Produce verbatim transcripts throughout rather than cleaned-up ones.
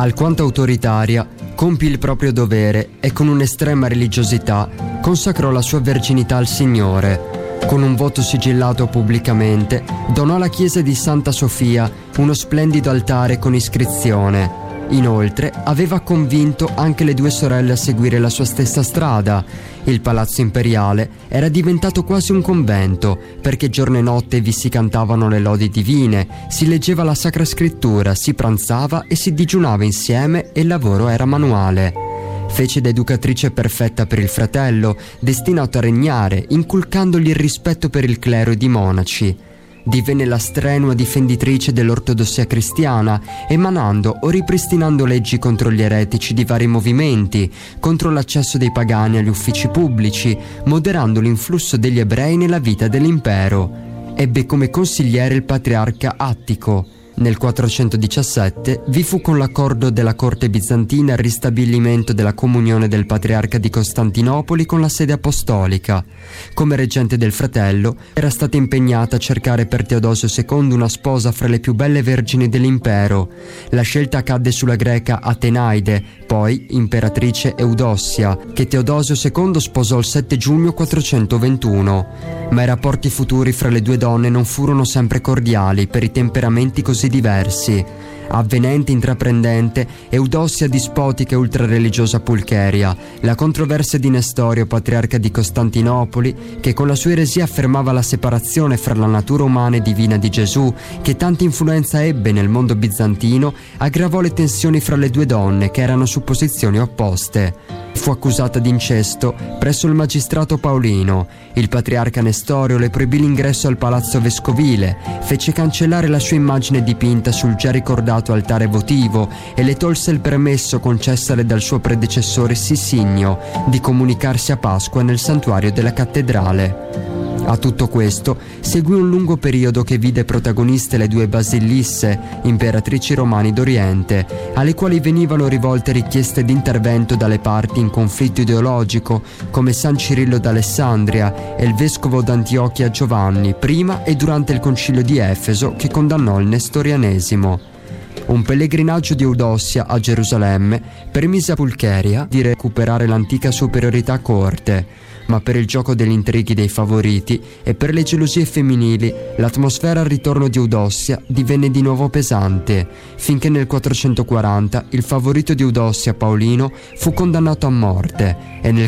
alquanto autoritaria, compì il proprio dovere e con un'estrema religiosità consacrò la sua verginità al Signore. Con un voto sigillato pubblicamente, donò alla chiesa di Santa Sofia uno splendido altare con iscrizione. Inoltre, aveva convinto anche le due sorelle a seguire la sua stessa strada. Il palazzo imperiale era diventato quasi un convento, perché giorno e notte vi si cantavano le lodi divine, si leggeva la Sacra Scrittura, si pranzava e si digiunava insieme e il lavoro era manuale. Fece da educatrice perfetta per il fratello, destinato a regnare, inculcandogli il rispetto per il clero ed i monaci. Divenne la strenua difenditrice dell'ortodossia cristiana, emanando o ripristinando leggi contro gli eretici di vari movimenti, contro l'accesso dei pagani agli uffici pubblici, moderando l'influsso degli ebrei nella vita dell'impero. Ebbe come consigliere il patriarca Attico. Nel quattrocentodiciassette vi fu con l'accordo della corte bizantina il ristabilimento della comunione del patriarca di Costantinopoli con la sede apostolica. Come reggente del fratello era stata impegnata a cercare per Teodosio secondo una sposa fra le più belle vergini dell'impero. La scelta cadde sulla greca Atenaide, poi imperatrice Eudossia, che Teodosio secondo sposò il sette giugno quattrocentoventuno. Ma i rapporti futuri fra le due donne non furono sempre cordiali per i temperamenti così diversi. Avvenente, intraprendente, Eudossia dispotica e ultrareligiosa Pulcheria, la controversia di Nestorio, patriarca di Costantinopoli, che con la sua eresia affermava la separazione fra la natura umana e divina di Gesù, che tanta influenza ebbe nel mondo bizantino, aggravò le tensioni fra le due donne che erano su posizioni opposte. Fu accusata di incesto presso il magistrato Paolino. Il patriarca Nestorio le proibì l'ingresso al palazzo vescovile, fece cancellare la sua immagine dipinta sul già ricordato altare votivo e le tolse il permesso concessale dal suo predecessore Sissigno di comunicarsi a Pasqua nel santuario della cattedrale. A tutto questo seguì un lungo periodo che vide protagoniste le due Basilisse, imperatrici romani d'Oriente, alle quali venivano rivolte richieste di intervento dalle parti in conflitto ideologico, come San Cirillo d'Alessandria e il vescovo d'Antiochia Giovanni, prima e durante il concilio di Efeso che condannò il nestorianesimo. Un pellegrinaggio di Eudossia a Gerusalemme permise a Pulcheria di recuperare l'antica superiorità a corte, ma per il gioco degli intrighi dei favoriti e per le gelosie femminili l'atmosfera al ritorno di Eudossia divenne di nuovo pesante, finché nel quattrocentoquaranta il favorito di Eudossia, Paolino, fu condannato a morte e nel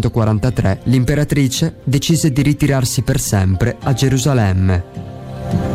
quattrocentoquarantatré l'imperatrice decise di ritirarsi per sempre a Gerusalemme.